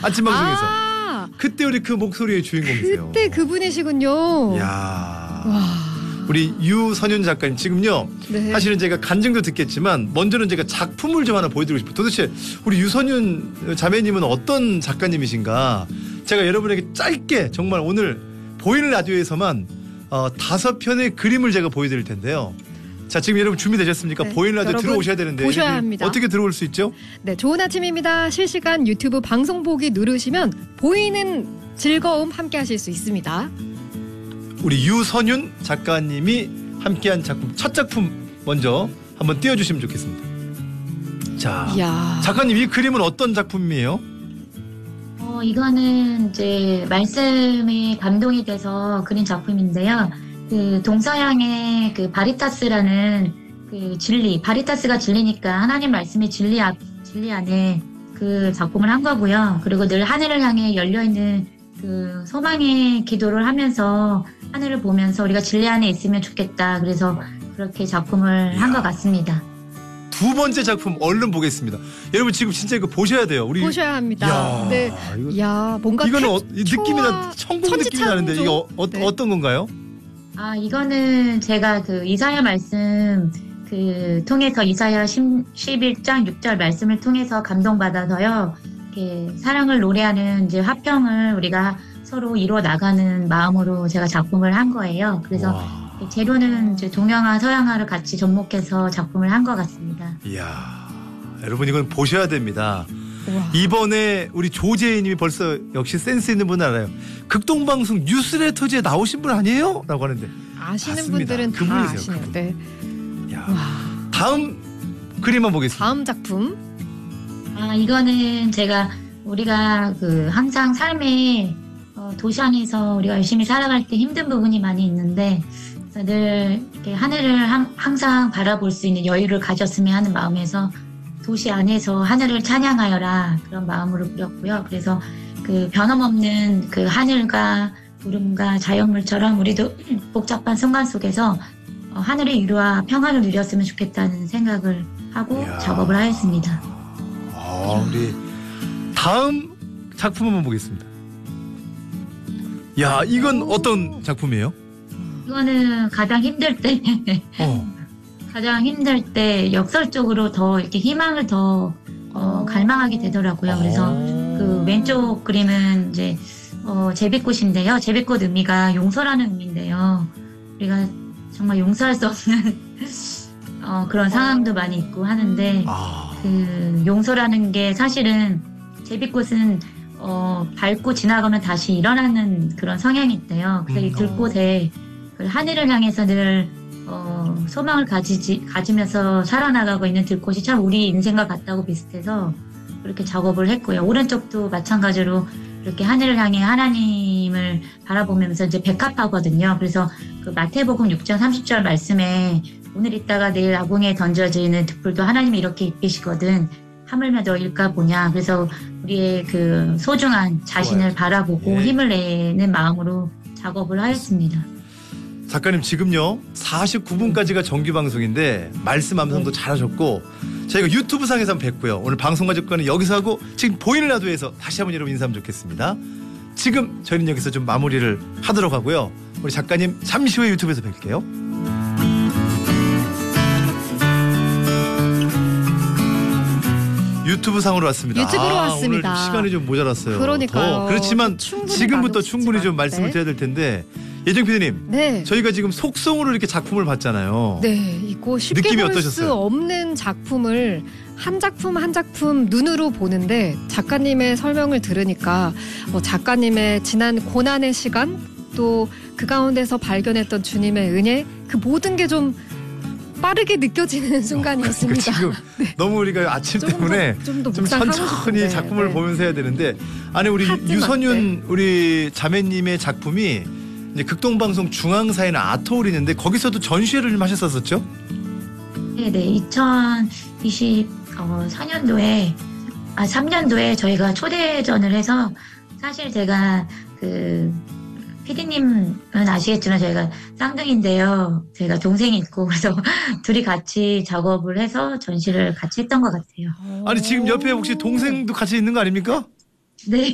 아침 방송에서. 그때 우리 그 목소리의 주인공이세요. 그때 그분이시군요. 야. 와. 우리 유선윤 작가님 지금요. 네. 사실은 제가 간증도 듣겠지만 먼저는 제가 작품을 좀 하나 보여드리고 싶어요. 도대체 우리 유선윤 자매님은 어떤 작가님이신가? 제가 여러분에게 짧게 정말 오늘 보이는 라디오에서만 5편의 그림을 제가 보여드릴 텐데요. 자, 지금 여러분 준비되셨습니까? 네, 보이는 라디오 들어오셔야 되는데 보셔야 합니다. 어떻게 들어올 수 있죠? 네, 좋은 아침입니다. 실시간 유튜브 방송 보기 누르시면 보이는 즐거움 함께 하실 수 있습니다. 우리 유선윤 작가님이 함께한 작품, 첫 작품 먼저 한번 띄워주시면 좋겠습니다. 자, 이야. 작가님 이 그림은 어떤 작품이에요? 이거는 이제 말씀에 감동이 돼서 그린 작품인데요. 그 동서양의 그 바리타스라는 그 진리, 바리타스가 진리니까 하나님 말씀의 진리 안에 그 작품을 한 거고요. 그리고 늘 하늘을 향해 열려있는 그 소망의 기도를 하면서 하늘을 보면서 우리가 진리 안에 있으면 좋겠다. 그래서 그렇게 작품을 한 것 같습니다. 두 번째 작품 얼른 보겠습니다. 여러분 지금 진짜 이거 보셔야 돼요. 우리 보셔야 합니다. 야, 네, 야 뭔가 이거는 느낌이 나 천국 느낌이 나는데 이거 네. 어떤 건가요? 이거는 제가 그 이사야 말씀 그 통해서 이사야 11장 6절 말씀을 통해서 감동받아서요. 이렇게 사랑을 노래하는 이제 화평을 우리가 서로 이루어 나가는 마음으로 제가 작품을 한 거예요. 그래서 재료는 이제 동양화, 서양화를 같이 접목해서 작품을 한 것 같습니다. 이야, 여러분 이건 보셔야 됩니다. 우와. 이번에 우리 조재희님이 벌써 역시 센스 있는 분 알아요. 극동방송 뉴스레터즈에 나오신 분 아니에요? 라고 하는데 아시는 맞습니다. 분들은 다 그분이세요, 아시네요. 그분. 네. 야. 와. 다음 그림 한번 보겠습니다. 다음 작품. 이거는 제가 우리가 그 항상 삶에 도시 안에서 우리가 열심히 살아갈 때 힘든 부분이 많이 있는데 늘 이렇게 하늘을 항상 바라볼 수 있는 여유를 가졌으면 하는 마음에서 도시 안에서 하늘을 찬양하여라 그런 마음으로 그렸고요. 그래서 그 변함없는 그 하늘과 구름과 자연물처럼 우리도 복잡한 순간 속에서 하늘의 위로와 평안을 누렸으면 좋겠다는 생각을 하고 이야. 작업을 하였습니다. 우리 다음 작품 한번 보겠습니다. 야, 이건 어떤 작품이에요? 이거는 가장 힘들 때 가장 힘들 때 역설적으로 더 이렇게 희망을 더 갈망하게 되더라고요. 그래서 그 왼쪽 그림은 이제 제비꽃인데요. 제비꽃 의미가 용서라는 의미인데요. 우리가 정말 용서할 수 없는 그런 상황도 많이 있고 하는데 그 용서라는 게 사실은 제비꽃은 밟고 지나가면 다시 일어나는 그런 성향이 있대요. 그래서 이 들꽃에 그 하늘을 향해서 늘 소망을 가지면서 살아나가고 있는 들꽃이 참 우리 인생과 같다고 비슷해서 그렇게 작업을 했고요. 오른쪽도 마찬가지로 이렇게 하늘을 향해 하나님을 바라보면서 이제 백합하거든요. 그래서 그 마태복음 6장 30절 말씀에 오늘 있다가 내일 아궁이에 던져지는 득불도 하나님이 이렇게 입히시거든. 하물며 너일까 보냐. 그래서 우리의 그 소중한 자신을 바라보고 힘을 내는 마음으로 작업을 하였습니다. 작가님 지금요 49분까지가 정규 방송인데 말씀 암송도 잘하셨고 저희가 유튜브 상에서 한번 뵙고요. 오늘 방송 가족과는 여기서 하고 지금 보이는 라디오에서 다시 한번 여러분 인사하면 좋겠습니다. 지금 저희는 여기서 좀 마무리를 하도록 하고요. 우리 작가님 잠시 후에 유튜브에서 뵐게요. 유튜브 상으로 왔습니다. 유튜브로 왔습니다. 오늘 시간이 좀 모자랐어요. 그러니까요. 그렇지만 지금부터 나눌 수 충분히 좀 있지만, 말씀을 드려야 될 텐데 예정 PD님, 네. 저희가 지금 속성으로 이렇게 작품을 봤잖아요. 네, 이거 쉽게 느낌이 볼 어떠셨어요? 수 없는 작품을 한 작품 한 작품 눈으로 보는데 작가님의 설명을 들으니까 작가님의 지난 고난의 시간 또 그 가운데서 발견했던 주님의 은혜 그 모든 게 좀 빠르게 느껴지는 순간이었습니다. 지금 네. 너무 우리가 아침 때문에 좀 천천히 작품을 보면서 해야 되는데 아니 우리 유선윤 우리 자매님의 작품이 이제 극동방송 중앙사에는 아트홀이 있는데 거기서도 전시회를 좀 하셨었죠? 네네. 2024년도에 3년도에 저희가 초대전을 해서 사실 제가 그 PD님은 아시겠지만 저희가 쌍둥이인데요. 제가 동생이 있고 그래서 둘이 같이 작업을 해서 전시를 같이 했던 것 같아요. 아니 지금 옆에 혹시 동생도 같이 있는 거 아닙니까? 네.